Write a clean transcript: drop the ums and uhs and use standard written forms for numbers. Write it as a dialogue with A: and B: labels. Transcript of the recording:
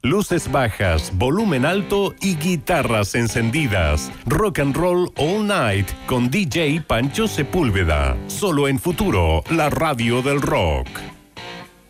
A: Luces bajas, volumen alto y guitarras encendidas. Rock and Roll All Night con DJ Pancho Sepúlveda. Solo en Futuro, la radio del rock.